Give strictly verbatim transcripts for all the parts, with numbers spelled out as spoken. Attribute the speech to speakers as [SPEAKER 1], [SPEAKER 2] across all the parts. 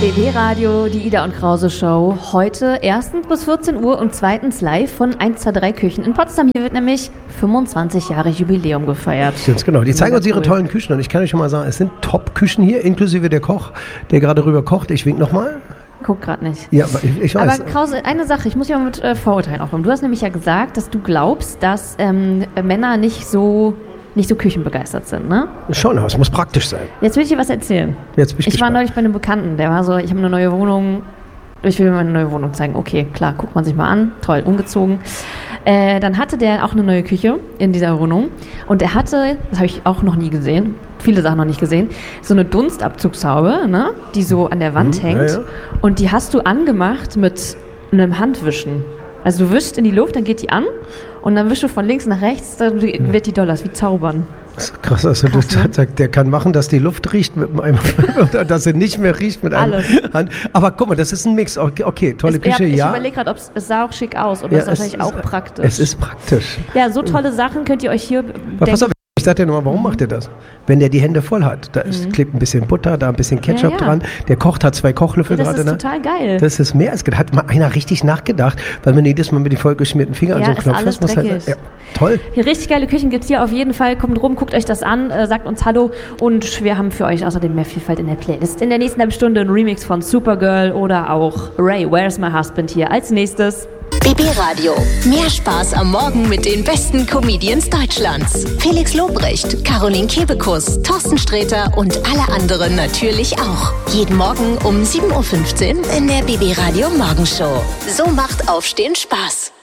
[SPEAKER 1] B B-Radio, die Ida und Krause Show. Heute erstens bis vierzehn Uhr und zweitens live von eins zwei drei Küchen in Potsdam. Hier wird nämlich fünfundzwanzig Jahre Jubiläum gefeiert.
[SPEAKER 2] Ganz genau. Die zeigen uns ihre
[SPEAKER 1] cool.
[SPEAKER 2] tollen Küchen und ich kann euch schon mal sagen, es sind Top-Küchen hier, inklusive der Koch, der gerade rüber kocht. Ich wink nochmal.
[SPEAKER 1] Guck gerade nicht.
[SPEAKER 2] Ja, aber ich, ich weiß.
[SPEAKER 1] Aber Krause, eine Sache, ich muss ja mal mit äh, Vorurteilen aufnehmen. Du hast nämlich ja gesagt, dass du glaubst, dass ähm, Männer nicht so... nicht so küchenbegeistert sind, ne?
[SPEAKER 2] Schon, aber es muss praktisch sein.
[SPEAKER 1] Jetzt will ich dir was erzählen.
[SPEAKER 2] Jetzt bin ich
[SPEAKER 1] Ich war
[SPEAKER 2] gespannt.
[SPEAKER 1] neulich bei einem Bekannten, der war so, ich habe eine neue Wohnung, ich will mir meine neue Wohnung zeigen. Okay, klar, guckt man sich mal an, toll, umgezogen. Äh, dann hatte der auch eine neue Küche in dieser Wohnung und er hatte, das habe ich auch noch nie gesehen, viele Sachen noch nicht gesehen, so eine Dunstabzugshaube, ne? Die so an der Wand
[SPEAKER 2] Mhm,
[SPEAKER 1] hängt
[SPEAKER 2] ja, ja.
[SPEAKER 1] und die hast du angemacht mit einem Handwischen. Also du wischst in die Luft, dann geht die an und dann wischst du von links nach rechts, dann wird die doller, wie zaubern.
[SPEAKER 2] Das ist krass, also
[SPEAKER 1] Krass,
[SPEAKER 2] du,
[SPEAKER 1] ne?
[SPEAKER 2] der, der kann machen, dass die Luft riecht mit einem, oder dass sie nicht mehr riecht mit einem
[SPEAKER 1] Alles.
[SPEAKER 2] Hand. Aber guck mal, das ist ein Mix. Okay, okay tolle
[SPEAKER 1] Es,
[SPEAKER 2] Küche,
[SPEAKER 1] ich
[SPEAKER 2] ja.
[SPEAKER 1] überlege gerade, ob es es sah auch schick aus oder
[SPEAKER 2] Ja,
[SPEAKER 1] ist wahrscheinlich
[SPEAKER 2] es
[SPEAKER 1] auch
[SPEAKER 2] ist-
[SPEAKER 1] praktisch.
[SPEAKER 2] Es ist praktisch.
[SPEAKER 1] Ja, so tolle Sachen könnt ihr euch hier
[SPEAKER 2] Aber
[SPEAKER 1] denken.
[SPEAKER 2] pass auf, ich sag dir nochmal, warum macht er das? Wenn der die Hände voll hat, da ist, klebt ein bisschen Butter, da ein bisschen Ketchup
[SPEAKER 1] Ja, ja.
[SPEAKER 2] dran, der kocht, hat zwei Kochlöffel
[SPEAKER 1] Ja, das
[SPEAKER 2] gerade.
[SPEAKER 1] ist
[SPEAKER 2] ne?
[SPEAKER 1] total geil.
[SPEAKER 2] Das ist mehr als gedacht. Hat mal einer richtig nachgedacht, weil man jedes Mal mit den vollgeschmierten Fingern
[SPEAKER 1] Ja,
[SPEAKER 2] an so einen
[SPEAKER 1] ist
[SPEAKER 2] Knopf
[SPEAKER 1] alles
[SPEAKER 2] fest muss. Halt,
[SPEAKER 1] dreckig.
[SPEAKER 2] ja, toll.
[SPEAKER 1] Hier richtig geile Küchen gibt es hier auf jeden Fall. Kommt rum, guckt euch das an, äh, sagt uns Hallo und wir haben für euch außerdem mehr Vielfalt in der Playlist. In der nächsten halben Stunde ein Remix von Supergirl oder auch Ray, Where's My Husband hier als nächstes.
[SPEAKER 3] B B-Radio. Mehr Spaß am Morgen mit den besten Comedians Deutschlands. Felix Lobrecht, Caroline Kebekus, Thorsten Sträter und alle anderen natürlich auch. Jeden Morgen um sieben Uhr fünfzehn in der B B-Radio Morgenshow. So macht Aufstehen Spaß.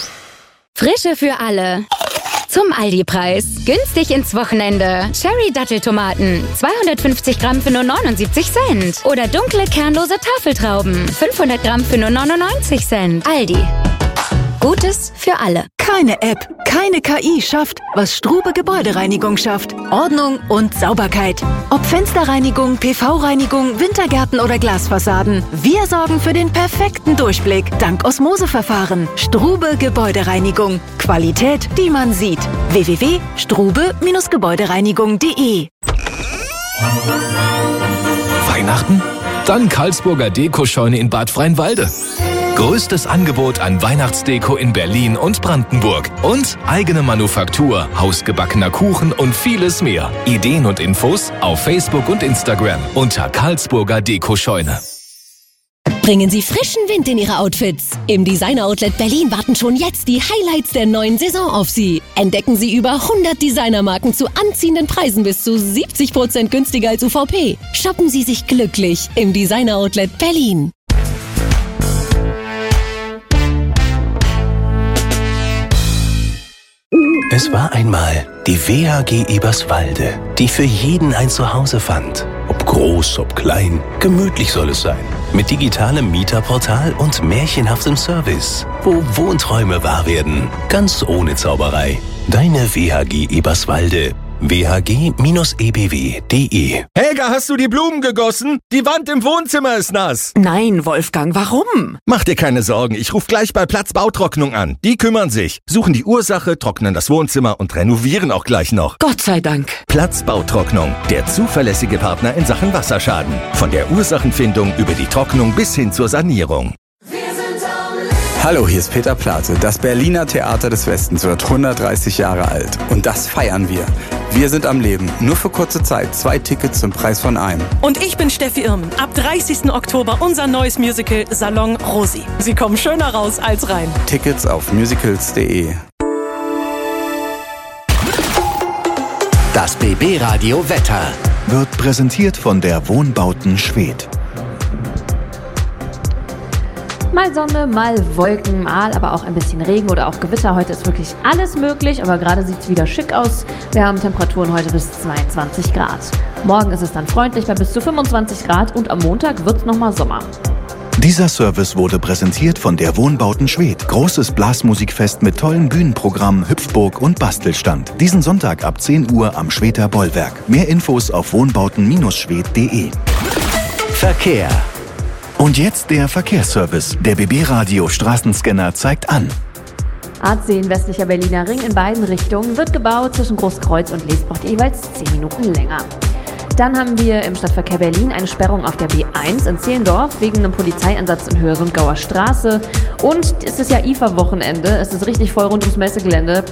[SPEAKER 4] Frische für alle. Zum Aldi-Preis. Günstig ins Wochenende. Cherry-Datteltomaten. zweihundertfünfzig Gramm für nur neunundsiebzig Cent. Oder dunkle, kernlose Tafeltrauben. fünfhundert Gramm für nur neunundneunzig Cent. Aldi. Gutes für alle.
[SPEAKER 5] Keine App, keine K I schafft, was Strube Gebäudereinigung schafft. Ordnung und Sauberkeit. Ob Fensterreinigung, P V-Reinigung, Wintergärten oder Glasfassaden. Wir sorgen für den perfekten Durchblick dank Osmoseverfahren. Strube Gebäudereinigung. Qualität, die man sieht. w w w punkt strube Gebäudereinigung punkt de
[SPEAKER 6] Weihnachten? Dann Karlsburger Dekoscheune in Bad Freienwalde. Größtes Angebot an Weihnachtsdeko in Berlin und Brandenburg. Und eigene Manufaktur, hausgebackener Kuchen und vieles mehr. Ideen und Infos auf Facebook und Instagram unter Karlsburger Dekoscheune.
[SPEAKER 7] Bringen Sie frischen Wind in Ihre Outfits. Im Designer-Outlet Berlin warten schon jetzt die Highlights der neuen Saison auf Sie. Entdecken Sie über hundert Designermarken zu anziehenden Preisen bis zu siebzig Prozent günstiger als U V P. Shoppen Sie sich glücklich im Designer-Outlet Berlin.
[SPEAKER 8] Es war einmal die W H G Eberswalde, die für jeden ein Zuhause fand. Ob groß, ob klein, gemütlich soll es sein. Mit digitalem Mieterportal und märchenhaftem Service, wo Wohnträume wahr werden, ganz ohne Zauberei. Deine W H G Eberswalde. w h g e b w punkt de.
[SPEAKER 9] Helga, hast du die Blumen gegossen? Die Wand im Wohnzimmer ist nass.
[SPEAKER 5] Nein, Wolfgang, warum?
[SPEAKER 9] Mach dir keine Sorgen, ich rufe gleich bei Platz Bautrocknung an. Die kümmern sich, suchen die Ursache, trocknen das Wohnzimmer und renovieren auch gleich noch.
[SPEAKER 5] Gott sei Dank.
[SPEAKER 9] Platz Bautrocknung, der zuverlässige Partner in Sachen Wasserschaden. Von der Ursachenfindung über die Trocknung bis hin zur Sanierung.
[SPEAKER 10] Hallo, hier ist Peter Plate. Das Berliner Theater des Westens wird hundertdreißig Jahre alt. Und das feiern wir. Wir sind am Leben. Nur für kurze Zeit. Zwei Tickets zum Preis von einem.
[SPEAKER 11] Und ich bin Steffi Irmen. Ab dreißigsten Oktober unser neues Musical Salon Rosi. Sie kommen schöner raus als rein.
[SPEAKER 10] Tickets auf musicals punkt de.
[SPEAKER 12] Das B B-Radio Wetter wird präsentiert von der Wohnbauten Schwedt.
[SPEAKER 1] Mal Sonne, mal Wolken, mal aber auch ein bisschen Regen oder auch Gewitter. Heute ist wirklich alles möglich, aber gerade sieht es wieder schick aus. Wir haben Temperaturen heute bis zweiundzwanzig Grad. Morgen ist es dann freundlich bei bis zu fünfundzwanzig Grad und am Montag wird es nochmal Sommer.
[SPEAKER 12] Dieser Service wurde präsentiert von der Wohnbauten Schwedt. Großes Blasmusikfest mit tollen Bühnenprogrammen, Hüpfburg und Bastelstand. Diesen Sonntag ab zehn Uhr am Schwedter Bollwerk. Mehr Infos auf wohnbauten schwedt punkt de. Verkehr. Und jetzt der Verkehrsservice. Der B B-Radio Straßenscanner zeigt an.
[SPEAKER 1] Artseen westlicher Berliner Ring in beiden Richtungen wird gebaut. Zwischen Großkreuz und Lees braucht ihr jeweils zehn Minuten länger. Dann haben wir im Stadtverkehr Berlin eine Sperrung auf der B eins in Zehlendorf wegen einem Polizeieinsatz in Höhe Sundgauer Straße. Und es ist ja I F A-Wochenende, es ist richtig voll rund ums Messegelände.